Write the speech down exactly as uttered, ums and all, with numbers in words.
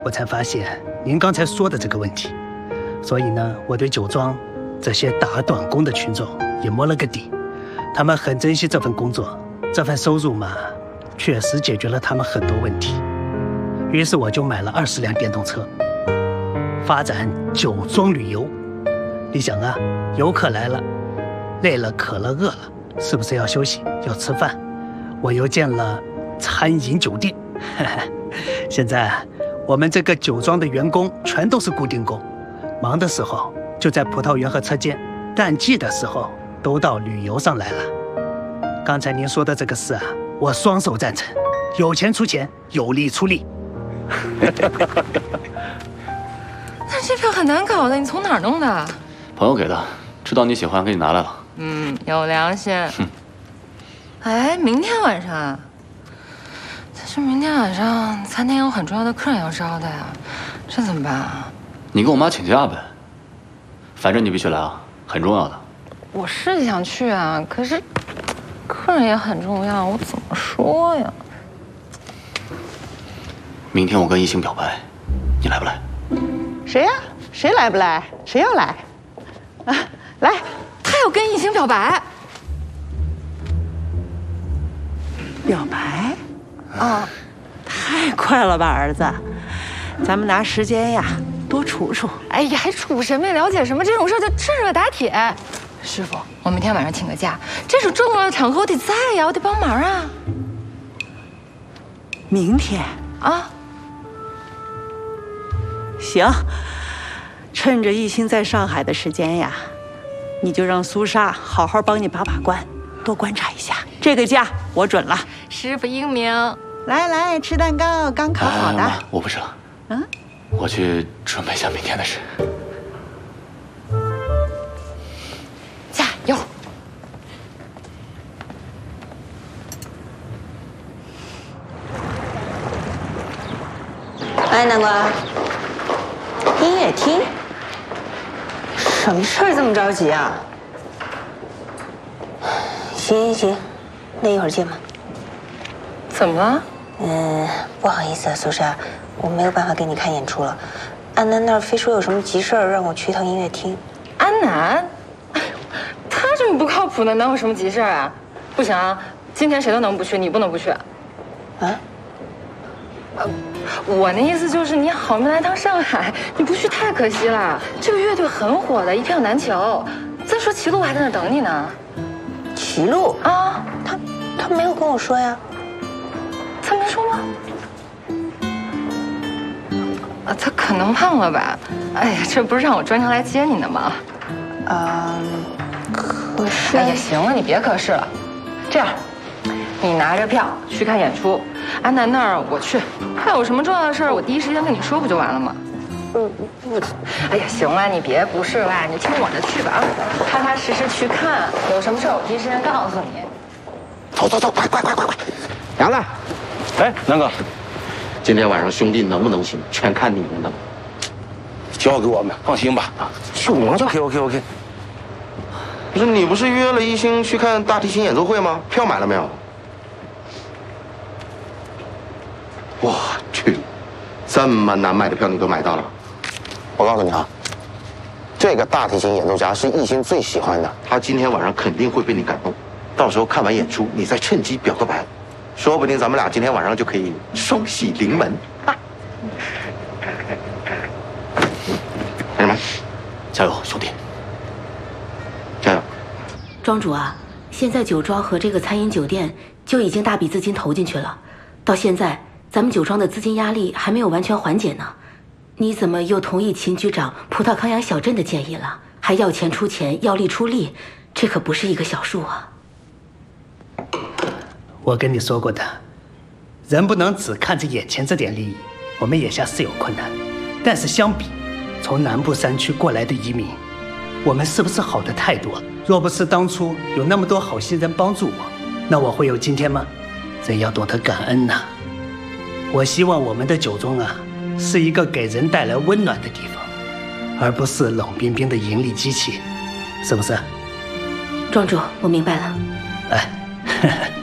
我才发现您刚才说的这个问题，所以呢，我对酒庄这些打短工的群众也摸了个底，他们很珍惜这份工作，这份收入嘛，确实解决了他们很多问题。于是我就买了二十辆电动车，发展酒庄旅游。你想啊，游客来了，累了、渴了、饿了，是不是要休息、要吃饭？我又建了餐饮酒店。现在我们这个酒庄的员工全都是固定工，忙的时候就在葡萄园和车间，淡季的时候都到旅游上来了。刚才您说的这个事啊，我双手赞成，有钱出钱，有力出力。 但是这票很难搞的，你从哪儿弄的？ 朋友给的，知道你喜欢，给你拿来了。 嗯，有良心。哎，明天晚上啊？但是明天晚上餐厅有很重要的客人要招待啊，这怎么办啊？ 你跟我妈请假呗，反正你必须来啊，很重要的。 我是想去啊，可是客人也很重要，我怎么说呀？ 明天我跟一星表白，你来不来？ 谁呀？谁来不来？谁要来？啊，来！ 他要跟一星表白。 表白？啊，太快了吧，儿子！咱们拿时间呀，多处处。 哎呀，还处什么呀？了解什么？这种事就趁热打铁。师傅，我明天晚上请个假，这种重要的场合我得在呀，我得帮忙啊。 明天啊？ 行，趁着一星在上海的时间呀，你就让苏莎好好帮你把把关，多观察一下。这个假我准了。 师傅英明。 来来，吃蛋糕，刚烤好的。 妈，我不吃了。嗯，我去准备一下明天的事。 加油！ 哎，南瓜，音乐厅，什么事儿这么着急啊？行行行，那一会儿见吧。 怎么了？ 嗯，不好意思啊，苏莎，我没有办法给你看演出了。安南那儿非说有什么急事儿，让我去一趟音乐厅。 安南？哎呦，他这么不靠谱的，能有什么急事儿啊？不行啊，今天谁都能不去，你不能不去。啊？呃，我那意思就是，你好没来趟上海，你不去太可惜了。这个乐队很火的，一票难求。再说齐路还在那等你呢。 齐路啊，他他没有跟我说呀。 他没说吗？啊，他可能忘了吧。哎呀，这不是让我专程来接你的吗？ 嗯，可是…… 哎呀，行了，你别可是了。这样，你拿着票去看演出，安南那儿我去。他有什么重要的事儿，我第一时间跟你说不就完了吗？ 嗯，不。 哎呀，行了，你别不是了，你就听我的去吧啊，踏踏实实去看，有什么事儿我第一时间告诉你。 走走走，快快快快快！杨子， 哎，南哥，今天晚上兄弟能不能行，全看你们的。 交给我们，放心吧。啊，兄弟 ，OK OK OK。 不是你不是约了一星去看大提琴演奏会吗？票买了没有？我去，这么难买的票你都买到了。 我告诉你啊，这个大提琴演奏家是一星最喜欢的， 他今天晚上肯定会被你感动。到时候看完演出，你再趁机表个白，说不定咱们俩今天晚上就可以双喜临门。啊！同志们， 加油，兄弟！ 加油！ 庄主啊，现在酒庄和这个餐饮酒店就已经大笔资金投进去了，到现在咱们酒庄的资金压力还没有完全缓解呢。你怎么又同意秦局长葡萄康阳小镇的建议了？还要钱出钱，要力出力，这可不是一个小数啊！ 我跟你说过的，人不能只看着眼前这点利益。我们眼下是有困难，但是相比从南部山区过来的移民，我们是不是好的太多了？若不是当初有那么多好心人帮助我，那我会有今天吗？人要懂得感恩呐。我希望我们的酒庄啊，是一个给人带来温暖的地方，而不是冷冰冰的盈利机器，是不是？ 庄主，我明白了。 哎。